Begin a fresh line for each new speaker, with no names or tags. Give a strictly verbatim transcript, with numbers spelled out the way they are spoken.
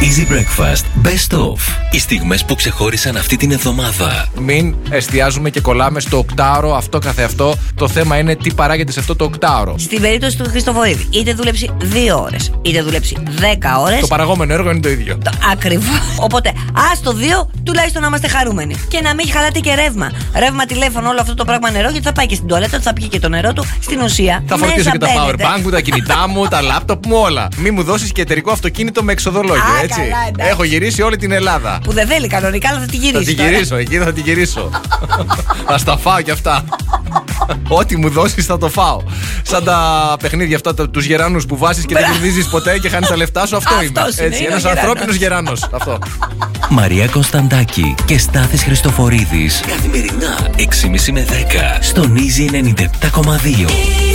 Easy Breakfast Best of. Οι στιγμές που ξεχώρισαν αυτή την εβδομάδα.
Μην εστιάζουμε και κολλάμε στο οκτάωρο αυτό καθεαυτό. Το θέμα είναι τι παράγεται σε αυτό το οκτάωρο.
Στην περίπτωση του Χριστοφορίδη, είτε δούλεψει δύο ώρες, είτε δούλεψει δέκα ώρες.
Το παραγόμενο έργο είναι το ίδιο.
Ακριβώς. Οπότε, α το δύο, τουλάχιστον να είμαστε χαρούμενοι. Και να μην χαλάτε και ρεύμα. Ρεύμα, τηλέφωνο, όλο αυτό το πράγμα νερό, γιατί θα πάει και στην τουαλέτα, θα πιει και το νερό του. Στην ουσία.
Θα φορτίσω και τα power bank μου, τα κινητά μου, τα laptop μου, όλα. Μη μου δώσεις και εταιρικό αυτοκίνητο με εξοδολόγιο,
Α,
έτσι.
καλά,
έχω γυρίσει όλη την Ελλάδα.
Που δεν θέλει κανονικά, αλλά θα τη γυρίσει.
Θα τη γυρίσω, εκεί θα τη γυρίσω. Θα στα φάω κι αυτά. Ό,τι μου δώσεις θα το φάω. Σαν τα παιχνίδια αυτά, τους γεράνους που βάζεις και δεν κερδίζεις ποτέ και χάνεις τα λεφτά σου. Αυτό είμαι. Έτσι, ένας ανθρώπινος γεράνος. Αυτό.
Μαρία Κωνσταντάκη και Στάθης Χριστοφορίδης. Καθημερινά έξι και μισή με δέκα στον Easy ενενήντα επτά κόμμα δύο.